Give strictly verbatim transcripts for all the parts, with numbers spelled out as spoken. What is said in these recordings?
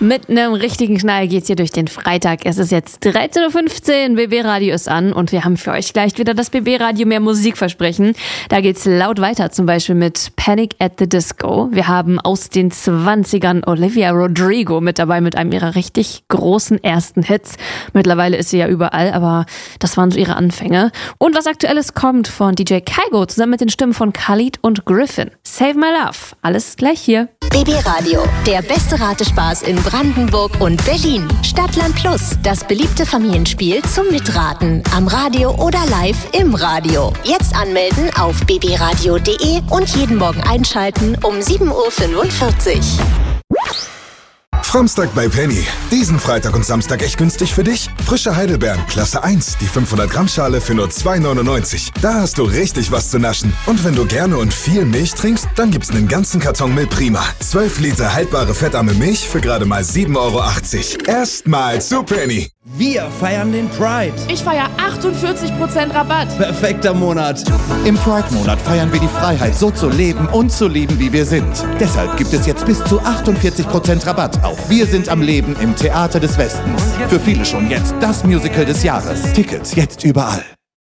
Mit einem richtigen Knall geht's hier durch den Freitag. Es ist jetzt dreizehn Uhr fünfzehn, B B-Radio ist an und wir haben für euch gleich wieder das B B-Radio mehr Musikversprechen. Da geht's laut weiter, zum Beispiel mit Panic at the Disco. Wir haben aus den zwanzigern Olivia Rodrigo mit dabei mit einem ihrer richtig großen ersten Hits. Mittlerweile ist sie ja überall, aber das waren so ihre Anfänge. Und was Aktuelles kommt von D J Kygo zusammen mit den Stimmen von Khalid und Griffin. Save My Love. Alles gleich hier. B B-Radio, der beste Ratespaß in Brandenburg und Berlin. Stadtland Plus, das beliebte Familienspiel zum Mitraten. Am Radio oder live im Radio. Jetzt anmelden auf b b radio punkt d e und jeden Morgen einschalten um sieben Uhr fünfundvierzig. Framstag bei Penny. Diesen Freitag und Samstag echt günstig für dich. Frische Heidelbeeren, Klasse eins, die fünfhundert Gramm Schale für nur zwei neunundneunzig. Da hast du richtig was zu naschen. Und wenn du gerne und viel Milch trinkst, dann gibt's einen ganzen Karton Milch Prima. zwölf Liter haltbare fettarme Milch für gerade mal sieben Euro achtzig. Erstmal zu Penny. Wir feiern den Pride. Ich feiere achtundvierzig Prozent Rabatt. Perfekter Monat. Im Pride-Monat feiern wir die Freiheit, so zu leben und zu lieben, wie wir sind. Deshalb gibt es jetzt bis zu achtundvierzig Prozent Rabatt auf Wir sind am Leben im Theater des Westens. Für viele schon jetzt das Musical des Jahres. Tickets jetzt überall.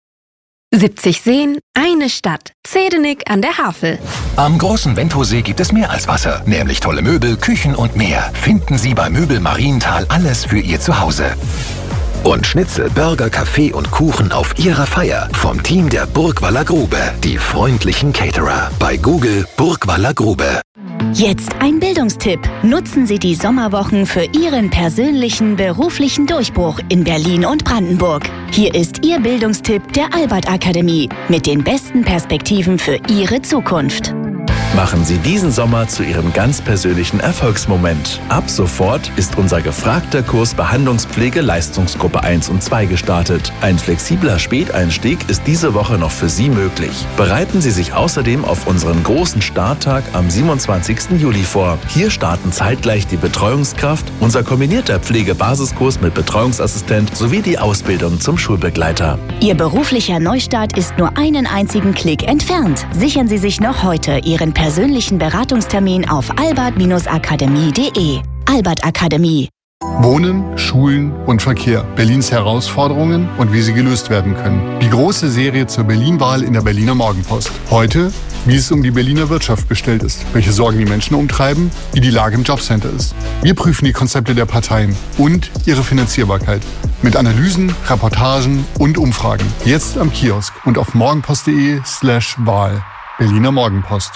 siebzig Seen, eine Stadt. Zedenik an der Havel. Am großen Ventosee gibt es mehr als Wasser, nämlich tolle Möbel, Küchen und mehr. Finden Sie bei Möbel Marienthal alles für Ihr Zuhause. Und Schnitzel, Burger, Kaffee und Kuchen auf Ihrer Feier vom Team der Burgwaller Grube. Die freundlichen Caterer. Bei Google Burgwaller Grube. Jetzt ein Bildungstipp. Nutzen Sie die Sommerwochen für Ihren persönlichen beruflichen Durchbruch in Berlin und Brandenburg. Hier ist Ihr Bildungstipp der Albert Akademie mit den besten Perspektiven für Ihre Zukunft. Machen Sie diesen Sommer zu Ihrem ganz persönlichen Erfolgsmoment. Ab sofort ist unser gefragter Kurs Behandlungspflege Leistungsgruppe eins und zwei gestartet. Ein flexibler Späteinstieg ist diese Woche noch für Sie möglich. Bereiten Sie sich außerdem auf unseren großen Starttag am siebenundzwanzigsten Juli vor. Hier starten zeitgleich die Betreuungskraft, unser kombinierter Pflegebasiskurs mit Betreuungsassistent sowie die Ausbildung zum Schulbegleiter. Ihr beruflicher Neustart ist nur einen einzigen Klick entfernt. Sichern Sie sich noch heute Ihren persönlichen Beratungstermin auf albert akademie punkt de. Albert Akademie. Wohnen, Schulen und Verkehr. Berlins Herausforderungen und wie sie gelöst werden können. Die große Serie zur Berlin-Wahl in der Berliner Morgenpost. Heute, wie es um die Berliner Wirtschaft bestellt ist, welche Sorgen die Menschen umtreiben, wie die Lage im Jobcenter ist. Wir prüfen die Konzepte der Parteien und ihre Finanzierbarkeit. Mit Analysen, Reportagen und Umfragen. Jetzt am Kiosk und auf morgenpost.de slash Wahl. Berliner Morgenpost.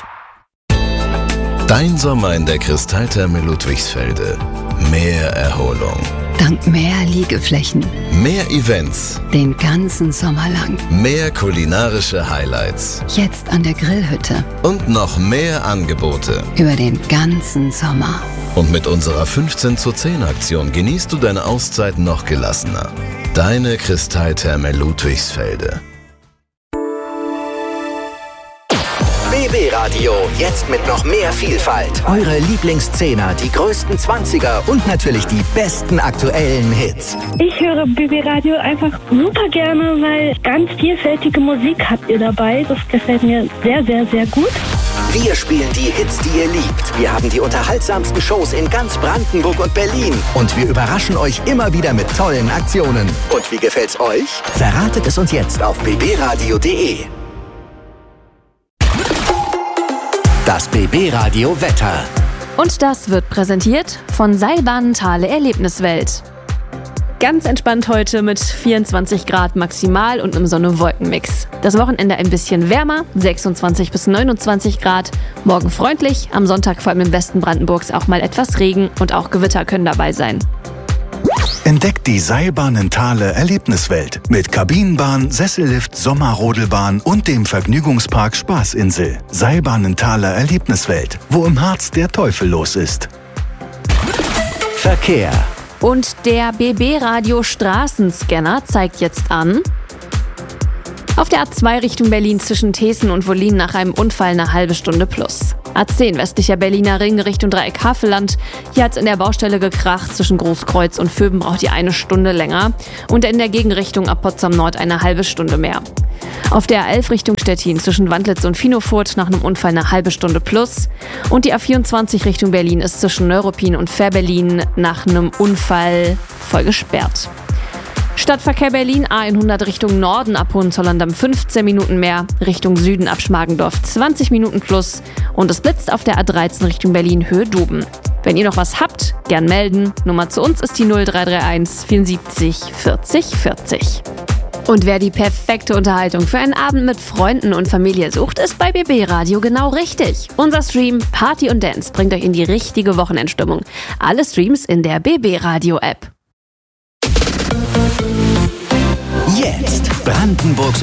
Dein Sommer in der Kristalltherme Ludwigsfelde. Mehr Erholung. Dank mehr Liegeflächen. Mehr Events. Den ganzen Sommer lang. Mehr kulinarische Highlights. Jetzt an der Grillhütte. Und noch mehr Angebote. Über den ganzen Sommer. Und mit unserer fünfzehn zu zehn Aktion genießt du deine Auszeit noch gelassener. Deine Kristalltherme Ludwigsfelde. B B-Radio, jetzt mit noch mehr Vielfalt. Eure Lieblingszehner, die größten Zwanziger und natürlich die besten aktuellen Hits. Ich höre B B-Radio einfach super gerne, weil ganz vielfältige Musik habt ihr dabei. Das gefällt mir sehr, sehr, sehr gut. Wir spielen die Hits, die ihr liebt. Wir haben die unterhaltsamsten Shows in ganz Brandenburg und Berlin. Und wir überraschen euch immer wieder mit tollen Aktionen. Und wie gefällt's euch? Verratet es uns jetzt auf b b radio punkt de. Das B B-Radio Wetter. Und das wird präsentiert von Seilbahnen Thale Erlebniswelt. Ganz entspannt heute mit vierundzwanzig Grad maximal und einem Sonne-Wolken-Mix. Das Wochenende ein bisschen wärmer, sechsundzwanzig bis neunundzwanzig Grad. Morgen freundlich, am Sonntag vor allem im Westen Brandenburgs auch mal etwas Regen und auch Gewitter können dabei sein. Entdeckt die Seilbahnen Thale Erlebniswelt mit Kabinenbahn, Sessellift, Sommerrodelbahn und dem Vergnügungspark Spaßinsel. Seilbahnen Thale Erlebniswelt, wo im Harz der Teufel los ist. Verkehr. Und der B B-Radio Straßenscanner zeigt jetzt an: auf der A zwei Richtung Berlin zwischen Thesen und Wollin nach einem Unfall eine halbe Stunde plus. A zehn westlicher Berliner Ring Richtung Dreieck Havelland. Hier hat es in der Baustelle gekracht. Zwischen Großkreuz und Vöben braucht ihr eine Stunde länger. Und in der Gegenrichtung ab Potsdam Nord eine halbe Stunde mehr. Auf der A elf Richtung Stettin zwischen Wandlitz und Finofurt nach einem Unfall eine halbe Stunde plus. Und die A vierundzwanzig Richtung Berlin ist zwischen Neuruppin und Fährberlin nach einem Unfall voll gesperrt. Stadtverkehr Berlin A hundert Richtung Norden ab Hohenzollern-Damm fünfzehn Minuten mehr, Richtung Süden ab Schmargendorf zwanzig Minuten plus und es blitzt auf der A dreizehn Richtung Berlin Höhe Doben. Wenn ihr noch was habt, gern melden. Nummer zu uns ist die null drei drei eins vierundsiebzig vierzig vierzig. Und wer die perfekte Unterhaltung für einen Abend mit Freunden und Familie sucht, ist bei B B Radio genau richtig. Unser Stream Party und Dance bringt euch in die richtige Wochenendstimmung. Alle Streams in der B B Radio App. Jetzt Brandenburgs